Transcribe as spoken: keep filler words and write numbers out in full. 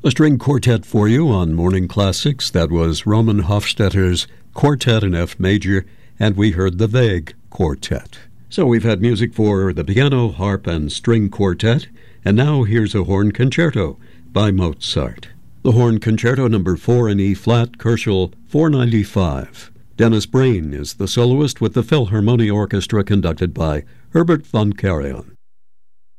A string quartet for you on Morning Classics. That was Roman Hofstadter's Quartet in F Major, and we heard the Vague Quartet. So we've had music for the piano, harp, and string quartet, and now here's a horn concerto by Mozart. The Horn Concerto number four in E-flat, Koelschel four ninety-five. Dennis Brain is the soloist with the Philharmonia Orchestra conducted by Herbert von Karajan.